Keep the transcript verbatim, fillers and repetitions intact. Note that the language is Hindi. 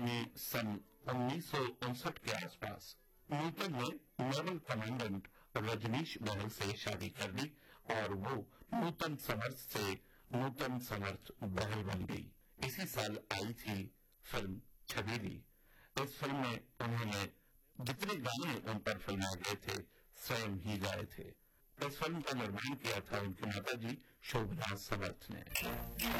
यानी सन उन्नीस सौ उनसठ के आसपास नूतन ने नेवल कमांडेंट रजनीश बहल से शादी कर ली और वो नूतन समर्थ से नूतन समर्थ बहल बन गई। इसी साल आई थी फिल्म छबीली। इस फिल्म में उन्होंने जितने गाने उन पर फिल्माए गए थे स्वयं ही गाए थे। इस फिल्म का निर्माण किया था उनकी माता जी शोभना समर्थ ने।